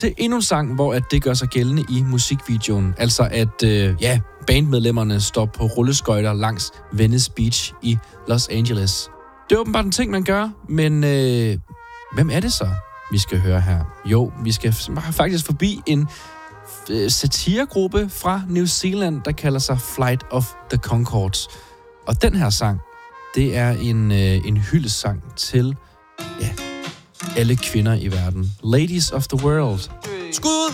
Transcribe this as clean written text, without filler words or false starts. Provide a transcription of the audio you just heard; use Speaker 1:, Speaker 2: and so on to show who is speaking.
Speaker 1: Det er endnu en sang, hvor at det gør sig gældende i musikvideoen. Altså at bandmedlemmerne står på rulleskøjter langs Venice Beach i Los Angeles. Det er åbenbart en ting, man gør, men hvem er det så, vi skal høre her? Jo, vi skal faktisk forbi en satiregruppe fra New Zealand, der kalder sig Flight of the Conchords. Og den her sang, det er en hyldesang til alle kvinder i verden. Ladies of the World.
Speaker 2: Skud!